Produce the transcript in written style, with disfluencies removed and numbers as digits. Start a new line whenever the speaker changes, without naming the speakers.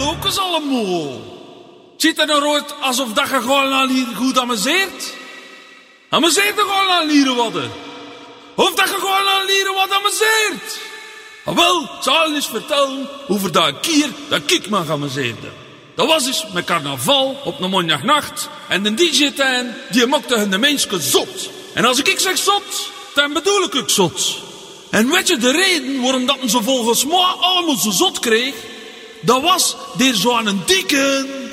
ook eens allemaal. Ziet er nou uit alsof dat je gewoon al hier goed amuseert? Amuseert er gewoon al hier wat? Of dat je gewoon al hier wat amuseert? Wel, zal eens vertellen over dat keer dat ik me amuseerde. Dat was eens met carnaval op een maandagnacht. En de DJ-tuin, die maakte de mensen zot. En als ik zeg zot, dan bedoel ik ook zot. En weet je de reden waarom dat men ze volgens mij allemaal zo zot kreeg? Dat was door zo'n dikke